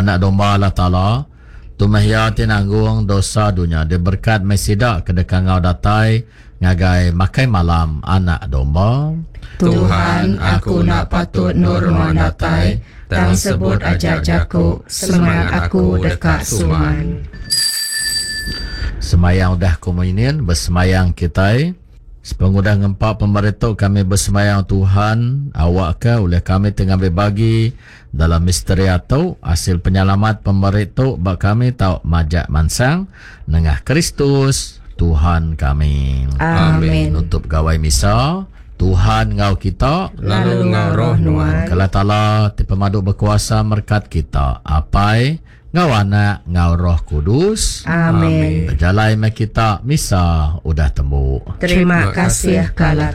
anak domba Allah Ta'ala tumahya tinanggung dosa dunia diberkat mesida kedekang ngau datai ngagai makai malam anak domba. Tuhan, aku nak patut nurman datai tang sebut ajak jaku semangat aku dekat suman. Semayang dah komunion bersemayang kita. Sepengudah ngempak pemerintah kami bersemayang Tuhan awak ke oleh kami tengah berbagi dalam misteri atau hasil penyelamat pemerintah bak kami tau majak mansang nengah Kristus Tuhan kami. Amin. Nutup gawai misa. Tuhan ngau kita Lalu ngau roh nuan. Kalau Ta'ala ti pemadu berkuasa merkat kita apai ngau anak ngau roh kudus. Amin. Berjalai me kita misa udah temu. Terima kasih kala